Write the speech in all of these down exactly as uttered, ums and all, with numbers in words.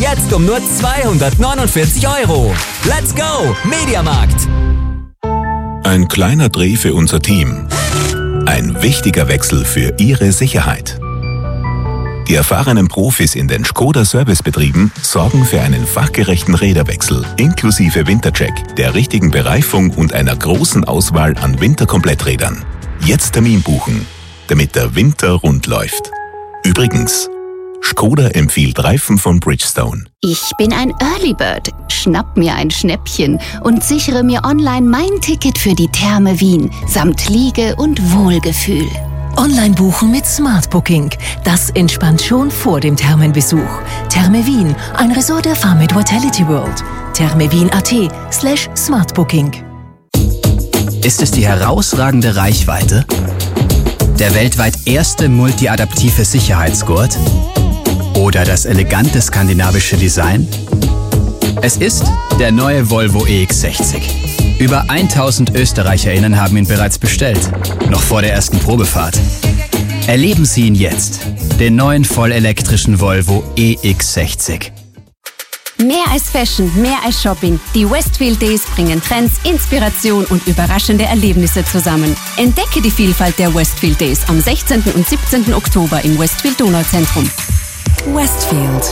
Jetzt um nur zweihundertneunundvierzig Euro. Let's go, Mediamarkt! Ein kleiner Dreh für unser Team. Ein wichtiger Wechsel für Ihre Sicherheit. Die erfahrenen Profis in den Škoda-Servicebetrieben sorgen für einen fachgerechten Räderwechsel inklusive Wintercheck, der richtigen Bereifung und einer großen Auswahl an Winterkompletträdern. Jetzt Termin buchen, damit der Winter rund läuft. Übrigens, Škoda empfiehlt Reifen von Bridgestone. Ich bin ein Early Bird, schnapp mir ein Schnäppchen und sichere mir online mein Ticket für die Therme Wien samt Liege und Wohlgefühl. Online buchen mit Smart Booking. Das entspannt schon vor dem Thermenbesuch. Therme Wien, ein Resort der Farmit Vitality World. thermewien.at slash smartbooking. Ist es die herausragende Reichweite? Der weltweit erste multiadaptive Sicherheitsgurt? Oder das elegante skandinavische Design? Es ist der neue Volvo E X sechzig. Über tausend ÖsterreicherInnen haben ihn bereits bestellt, noch vor der ersten Probefahrt. Erleben Sie ihn jetzt, den neuen vollelektrischen Volvo E X sechzig. Mehr als Fashion, mehr als Shopping. Die Westfield Days bringen Trends, Inspiration und überraschende Erlebnisse zusammen. Entdecke die Vielfalt der Westfield Days am sechzehnten und siebzehnten Oktober im Westfield Donauzentrum. Westfield.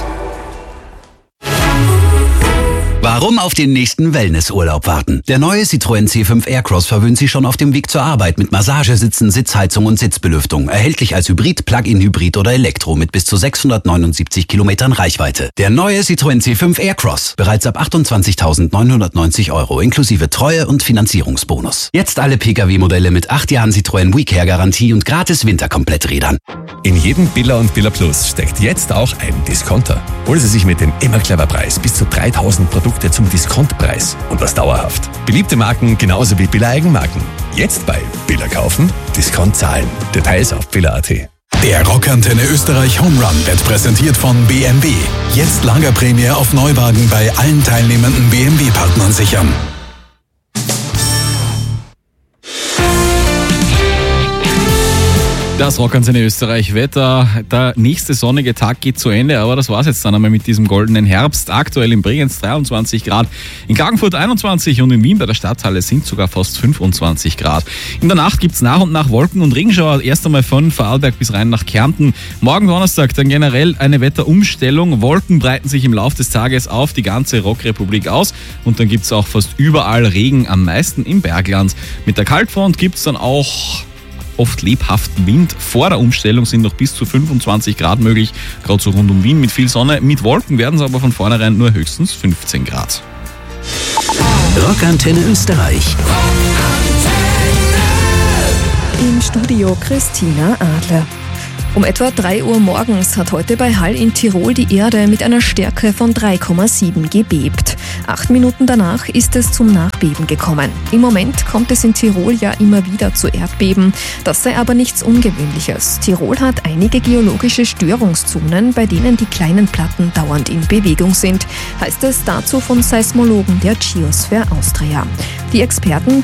Warum auf den nächsten Wellnessurlaub warten? Der neue Citroën C fünf Aircross verwöhnt Sie schon auf dem Weg zur Arbeit mit Massagesitzen, Sitzheizung und Sitzbelüftung. Erhältlich als Hybrid, Plug-in-Hybrid oder Elektro mit bis zu sechshundertneunundsiebzig Kilometern Reichweite. Der neue Citroën C fünf Aircross. Bereits ab achtundzwanzigtausendneunhundertneunzig Euro inklusive Treue- und Finanzierungsbonus. Jetzt alle Pkw-Modelle mit acht Jahren Citroën WeCare-Garantie und gratis Winterkompletträdern. In jedem Billa und Billa Plus steckt jetzt auch ein Discounter. Holen Sie sich mit dem immer clever Preis bis zu dreitausend Produkte zum Diskontpreis und das dauerhaft. Beliebte Marken genauso wie Billa Eigenmarken. Jetzt bei Billa kaufen, Diskont zahlen. Details auf billa punkt at. Der Rockantenne Österreich Home Run wird präsentiert von B M W. Jetzt Lagerprämie auf Neuwagen bei allen teilnehmenden B M W-Partnern sichern. Das Rockantenne Österreich Wetter. Der nächste sonnige Tag geht zu Ende, aber das war's jetzt dann einmal mit diesem goldenen Herbst. Aktuell in Bregenz dreiundzwanzig Grad, in Klagenfurt einundzwanzig und in Wien bei der Stadthalle sind sogar fast fünfundzwanzig Grad. In der Nacht gibt's nach und nach Wolken und Regenschauer, erst einmal von Vorarlberg bis rein nach Kärnten. Morgen Donnerstag dann generell eine Wetterumstellung. Wolken breiten sich im Laufe des Tages auf die ganze Rockrepublik aus und dann gibt's auch fast überall Regen, am meisten im Bergland. Mit der Kaltfront gibt's dann auch oft lebhaften Wind. Vor der Umstellung sind noch bis zu fünfundzwanzig Grad möglich, gerade so rund um Wien mit viel Sonne. Mit Wolken werden es aber von vornherein nur höchstens fünfzehn Grad. Rockantenne Österreich. Im Studio Christina Adler. Um etwa drei Uhr morgens hat heute bei Hall in Tirol die Erde mit einer Stärke von drei Komma sieben gebebt. Acht Minuten danach ist es zum Nachbeben gekommen. Im Moment kommt es in Tirol ja immer wieder zu Erdbeben. Das sei aber nichts Ungewöhnliches. Tirol hat einige geologische Störungszonen, bei denen die kleinen Platten dauernd in Bewegung sind, heißt es dazu von Seismologen der Geosphere Austria. Die Experten